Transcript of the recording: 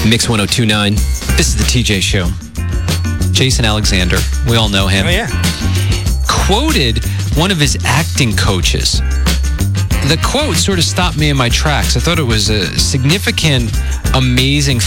Mix 1029. This is the TJ Show. Jason Alexander, we all know him. Oh, yeah. Quoted one of his acting coaches. The quote sort of stopped me in my tracks. I thought it was a significant, amazing